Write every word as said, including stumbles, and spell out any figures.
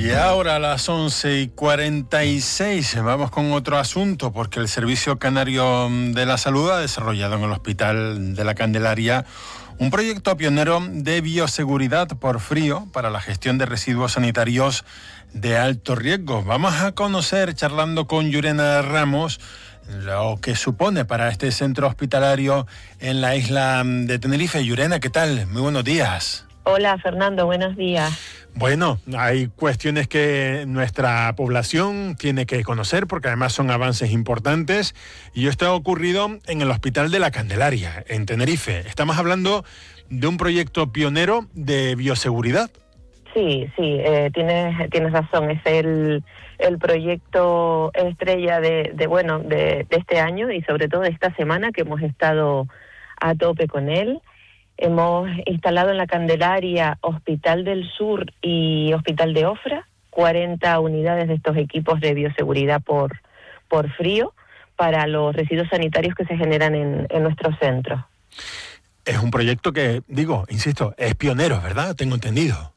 Y ahora a las once y cuarenta y seis vamos con otro asunto, porque el Servicio Canario de la Salud ha desarrollado en el Hospital de la Candelaria un proyecto pionero de bioseguridad por frío para la gestión de residuos sanitarios de alto riesgo. Vamos a conocer, charlando con Yurena Ramos, lo que supone para este centro hospitalario en la isla de Tenerife. Yurena, ¿qué tal? Muy buenos días. Hola, Fernando, buenos días. Bueno, hay cuestiones que nuestra población tiene que conocer porque además son avances importantes, y esto ha ocurrido en el Hospital de la Candelaria, en Tenerife. Estamos hablando de un proyecto pionero de bioseguridad. Sí, sí, eh, tienes, tienes razón, es el, el proyecto estrella de, de bueno de, de este año y sobre todo de esta semana, que hemos estado a tope con él. Hemos instalado en la Candelaria Hospital del Sur y Hospital de Ofra cuarenta unidades de estos equipos de bioseguridad por, por frío para los residuos sanitarios que se generan en, en nuestro centro. Es un proyecto que, digo, insisto, es pionero, ¿verdad? Tengo entendido.